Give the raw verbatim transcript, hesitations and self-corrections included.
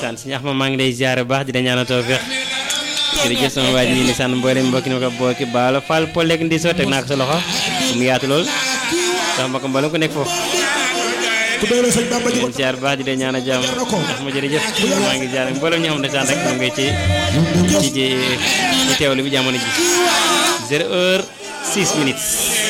ndeysaan suñu Axma maa ngi lay ziare bu baax di la ñaanal tawfeex jërëjëf sama waa ji ndeysaan mboolem mbokki ni ko bokki baalo Fall Polek ndi so teg naa ko sa loxo mu yaatu lool sax ma ko mboolem ko nekk foofu leen ziar bu baax di la ñaanal jàmm Axma jërëjëf maa ngi ziare mboolem ñu xam ndeysaan rek mu ngi ci ci ci teewlu bi jamono ji zéro heure six minutes